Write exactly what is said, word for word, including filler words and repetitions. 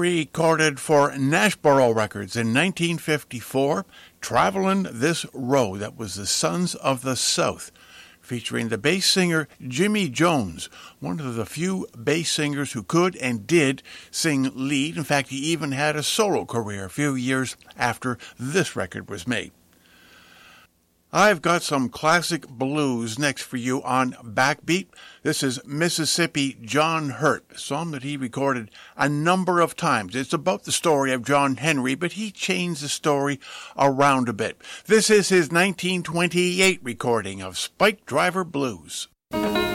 recorded for Nashboro Records in nineteen fifty-four, Travelin' This Road. That was the Sons of the South, featuring the bass singer Jimmy Jones, one of the few bass singers who could and did sing lead. In fact, he even had a solo career a few years after this record was made. I've got some classic blues next for you on Backbeat. This is Mississippi John Hurt, a song that he recorded a number of times. It's about the story of John Henry, but he changed the story around a bit. This is his nineteen twenty-eight recording of Spike Driver Blues.